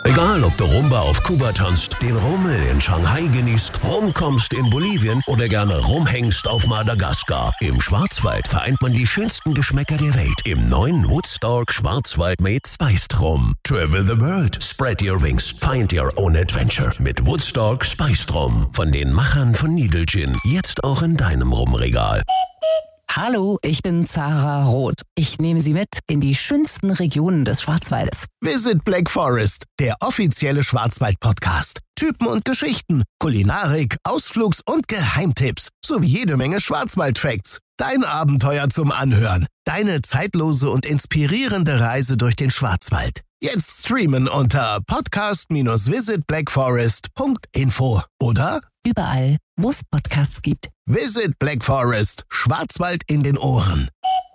Egal, ob du Rumba auf Kuba tanzt, den Rummel in Shanghai genießt, rumkommst in Bolivien oder gerne rumhängst auf Madagaskar. Im Schwarzwald vereint man die schönsten Geschmäcker der Welt im neuen Woodstock Schwarzwald mit Spiced Rum. Travel the world, spread your wings, find your own adventure mit Woodstock Spiced Rum. Von den Machern von Needle Gin, jetzt auch in deinem Rumregal. Hallo, ich bin Zara Roth. Ich nehme Sie mit in die schönsten Regionen des Schwarzwaldes. Visit Black Forest, der offizielle Schwarzwald-Podcast. Typen und Geschichten, Kulinarik, Ausflugs- und Geheimtipps sowie jede Menge Schwarzwald-Facts. Dein Abenteuer zum Anhören. Deine zeitlose und inspirierende Reise durch den Schwarzwald. Jetzt streamen unter podcast-visitblackforest.info oder Überall, wo es Podcasts gibt. Visit Black Forest, Schwarzwald in den Ohren.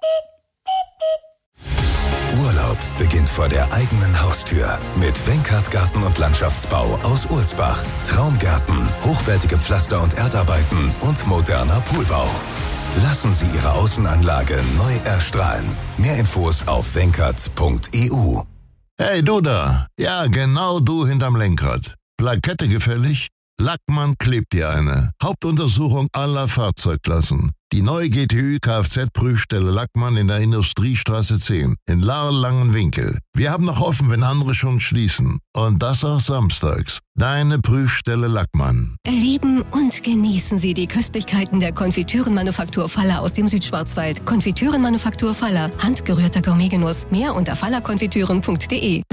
Urlaub beginnt vor der eigenen Haustür mit Wenkart Garten und Landschaftsbau aus Ulsbach. Traumgärten, hochwertige Pflaster- und Erdarbeiten und moderner Poolbau. Lassen Sie Ihre Außenanlage neu erstrahlen. Mehr Infos auf wenkart.eu. Hey, du da. Ja, genau du hinterm Lenkrad. Plakette gefällig? Lackmann klebt dir eine. Hauptuntersuchung aller Fahrzeugklassen. Die neue GTÜ Kfz-Prüfstelle Lackmann in der Industriestraße 10 in Lahr-Langenwinkel. Wir haben noch offen, wenn andere schon schließen. Und das auch samstags. Deine Prüfstelle Lackmann. Erleben und genießen Sie die Köstlichkeiten der Konfitürenmanufaktur Faller aus dem Südschwarzwald. Konfitürenmanufaktur Faller. Handgerührter Gourmetgenuss. Mehr unter fallerkonfitüren.de.